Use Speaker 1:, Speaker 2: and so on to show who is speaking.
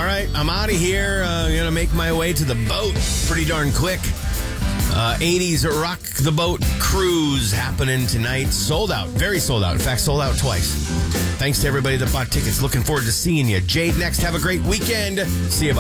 Speaker 1: right, I'm out of here. Going to make my way to the boat pretty darn quick. 80s Rock the Boat Cruise happening tonight. Sold out. Very sold out. In fact, sold out twice. Thanks to everybody that bought tickets. Looking forward to seeing you. Jade next. Have a great weekend. See you. Bye.